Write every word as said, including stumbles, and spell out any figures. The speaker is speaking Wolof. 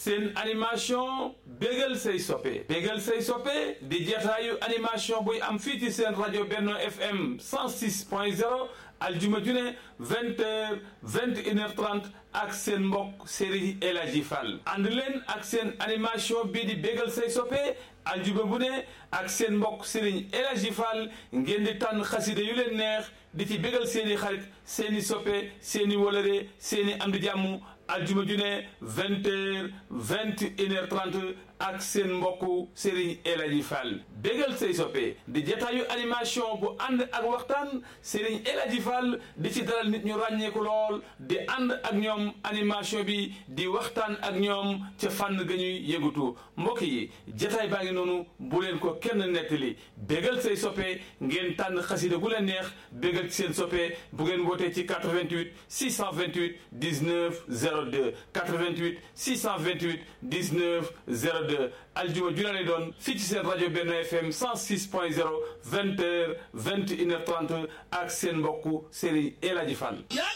seen animation bégal say soppe bégal say soppe di jataayu animation buy am fii ci seen rajo Benno F M cent six point zéro aljuma ju ne vingt heures vingt et une heures trente ak seen mbokk Serigne El Hadji Fall ànd leen ak seen animation bii di bégal say soppe aljuma bu ne ak seen mbokk Serigne El Hadji Fall ngeen di tànn xasida yu leen neex di ci bégal seeni xarit seeni soppe seeni wolore seeni am di jàmm aljuma ju ne vingt heures vingt et une heures trente ak seen mbokku Serigne El Hadji Fall bégal say soppe di jataayu animation bu ànd ak waxtaan Serigne El Hadji Fall di ci dalal nit ñu ràññeeku lool di ànd ak ñoom animation bi di waxtaan ak ñoom ca fànn ga ñuy yëngatu mbokk yi jataay baa ngi noonu bu leen ko kenn nettali bégal say soppe ngeen tànn xasida gu leen neex bégal ci seen soppe bu ngeen wootee ci quatre-vingt-huit six cent vingt-huit dix-neuf zéro deux quatre-vingt-huit six cent vingt-huit dix-neuf zéro deux aljuma ju lay doon fii ci seen rajo Benno F M cent six point zéro vingt heures vingt et une heures trente ak seen mbokku Serigne El Hadji Fall.